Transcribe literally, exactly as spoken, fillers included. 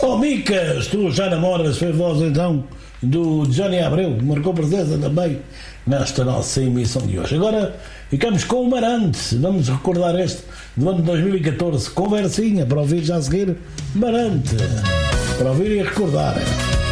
Oh Micas, tu já namoras, foi voz então do Johnny Abreu, que marcou presença também nesta nossa emissão de hoje. Agora ficamos com o Marante, vamos recordar este do ano de dois mil e catorze, conversinha para ouvir já a seguir, Marante, para ouvir e recordar.